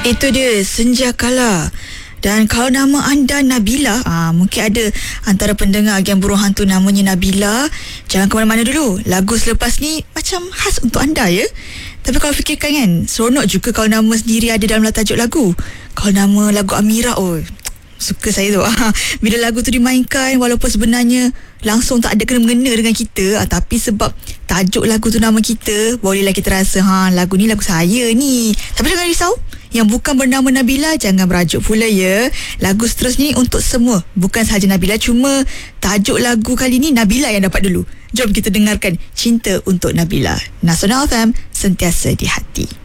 Itu dia, Senja Kala. Dan kalau nama anda Nabila, mungkin ada antara pendengar Agen Burung Hantu namanya Nabila. Jangan ke mana-mana dulu. Lagu selepas ni macam khas untuk anda ya. Tapi kalau fikirkan kan, seronok juga kalau nama sendiri ada dalam tajuk lagu. Kalau nama lagu Amira, suka saya tu. Bila lagu tu dimainkan, walaupun sebenarnya langsung tak ada kena-mengena dengan kita, tapi sebab tajuk lagu tu nama kita, bolehlah kita rasa lagu ni lagu saya ni. Tapi jangan risau, yang bukan bernama Nabila jangan berajuk pula ya. Lagu seterusnya ni untuk semua, bukan sahaja Nabila. Cuma tajuk lagu kali ni Nabila yang dapat dulu. Jom kita dengarkan Cinta untuk Nabila. Nasional FM, sentiasa di hati.